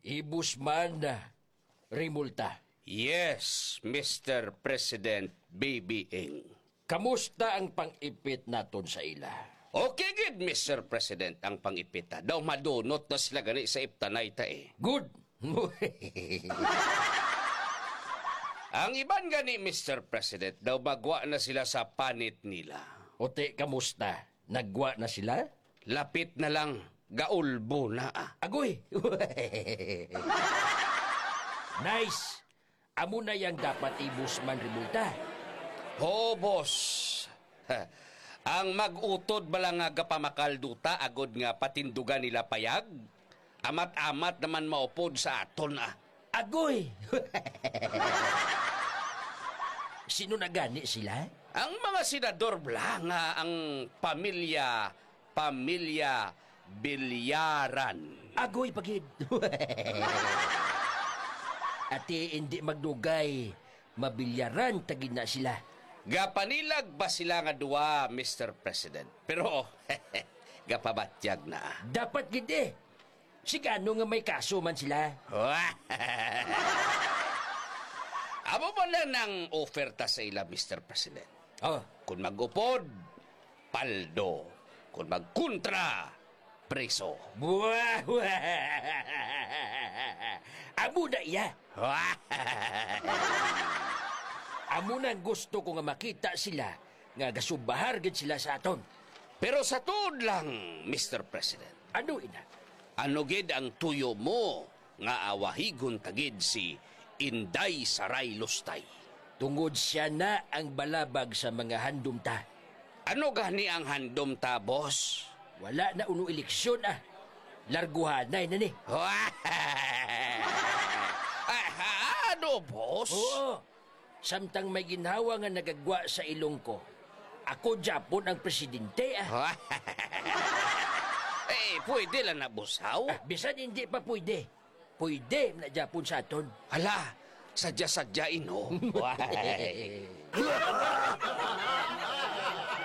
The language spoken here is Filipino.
Ibusman Rimulta. Yes, Mr. President BBing. Kamusta ang pang-ipit naton sa ila? Okay gid, Mr. President, ang pangipita. Daw madunot na sila gani sa iptanay ta eh. Good. Ang iban gani, Mr. President, daw bagwa na sila sa panit nila. Ote, kamusta? Nagwa na sila? Lapit na lang, gaulbo na ah. Agoy! Nice! Amo na yang dapat ibusman Rimulta. Ho, boss. Ang mag-utod bala nga gapamakalduta agod nga patindugan nila payag. Amat-amat naman maupod sa aton ah. Agoy! Sino na gani sila? Ang mga senador bala nga ang pamilya Bilyaran. Agoy pagid. Ati hindi magdugay, mabilyaran tagid na sila. Gapanilag ba sila nga duwa, Mr. President? Pero, gapabatyag na. Dapat gidi. Sigano nga may kaso man sila. Amo ba lang ng oferta sa ila, Mr. President? Oh, Kung mag-upod, paldo. Kung magkontra, preso. buwah! Amo na iya. Amo na gusto ko nga makita sila nga gasubahar gid sila sa aton. Pero sa tuod lang, Mr. President, Ano ina? ano gid ang tuyo mo nga awahigon tagid si Inday Saray Lustay? Tungod siya na ang balabag sa mga handumta. Ano gani ang handom ta, boss? Wala na uno eleksyon Larguhanay na ni. Ano, boss? Oo. Samtang may ginhawa nga nagagwa sa ilong ko. Ako Japon ang presidente Pwede lang na busaw. Bisan hindi pa pwede. Pwede na Japon sa aton. Hala, sadya-sadyain ho.